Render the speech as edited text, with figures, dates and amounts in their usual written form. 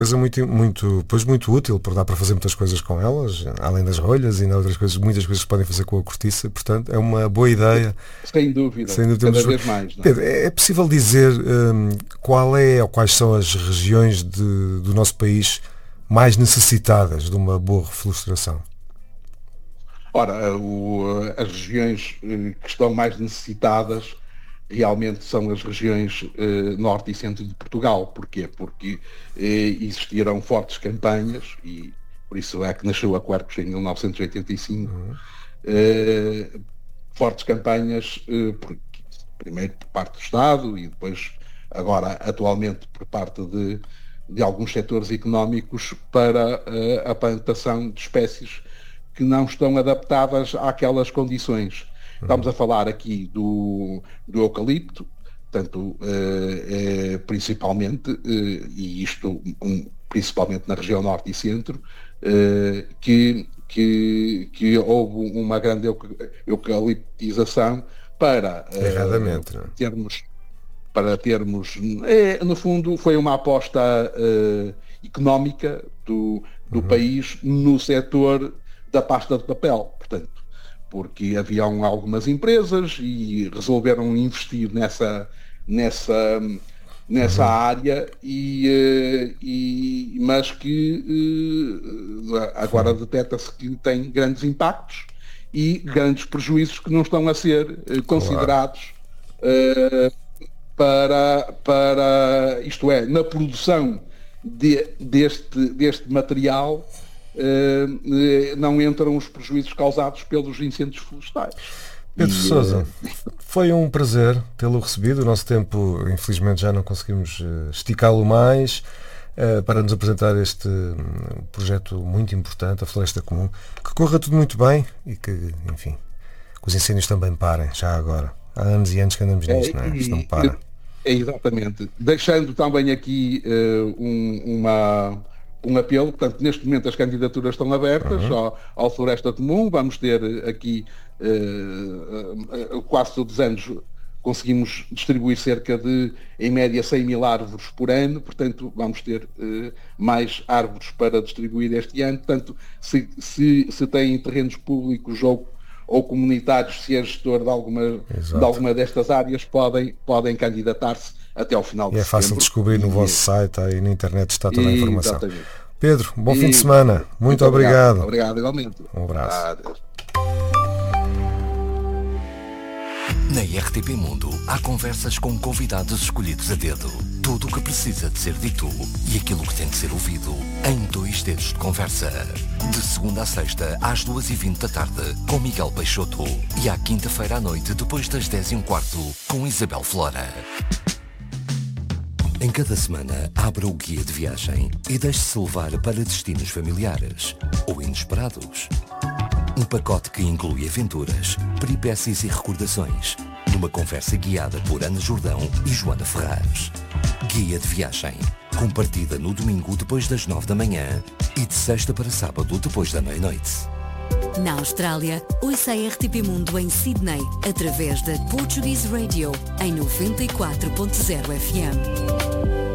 Coisa muito útil, porque dá para fazer muitas coisas com elas, além das rolhas e outras coisas, muitas coisas que se podem fazer com a cortiça, portanto é uma boa ideia. Sem dúvida, Sem dúvida. cada vez mais. Não é? Pedro, é possível dizer qual é ou quais são as regiões do nosso país mais necessitadas de uma boa reflorestação? Ora, as regiões que estão mais necessitadas realmente são as regiões norte e centro de Portugal. Porquê? Porque existiram fortes campanhas, e por isso é que nasceu a Quercus em 1985, fortes campanhas, primeiro por parte do Estado e depois, agora, atualmente, por parte de alguns setores económicos para a plantação de espécies que não estão adaptadas àquelas condições. Estamos a falar aqui do eucalipto, portanto, principalmente, e isto principalmente na região norte e centro, que houve uma grande eucaliptização para termos, no fundo, foi uma aposta económica do país no setor da pasta de papel, portanto, porque haviam algumas empresas e resolveram investir nessa área, mas que agora detecta-se que tem grandes impactos e grandes prejuízos que não estão a ser considerados para, isto é, na produção deste material. Não entram os prejuízos causados pelos incêndios florestais. Pedro Sousa, foi um prazer tê-lo recebido. O nosso tempo, infelizmente, já não conseguimos esticá-lo mais, para nos apresentar este projeto muito importante, a Floresta Comum. Que corra tudo muito bem e que, enfim, que os incêndios também parem, já agora. Há anos e anos que andamos nisto, não é? Isto não para. Exatamente. Deixando também aqui um apelo, portanto, neste momento as candidaturas estão abertas ao Floresta Comum. Vamos ter aqui, quase todos os anos, conseguimos distribuir cerca de, em média, 100 mil árvores por ano, portanto, vamos ter mais árvores para distribuir este ano. Portanto, se têm terrenos públicos ou comunitários, se é gestor de alguma destas áreas, podem candidatar-se até ao final de setembro. É fácil descobrir no vosso site, aí na internet está toda a informação. Exatamente. Pedro, bom fim de semana. Muito obrigado. Obrigado, igualmente. Um abraço. Na RTP Mundo há conversas com convidados escolhidos a dedo. Tudo o que precisa de ser dito e aquilo que tem de ser ouvido em 2 dedos de conversa. De segunda a sexta às 2h20 da tarde com Miguel Peixoto e à quinta-feira à noite depois das 10h15 com Isabel Flora. Em cada semana, abra o guia de viagem e deixe-se levar para destinos familiares ou inesperados. Um pacote que inclui aventuras, peripécias e recordações, numa conversa guiada por Ana Jordão e Joana Ferraz. Guia de viagem, com partida no domingo depois das 9 da manhã e de sexta para sábado depois da meia-noite. Na Austrália, ouça a RTP Mundo em Sydney, através da Portuguese Radio, em 94.0 FM.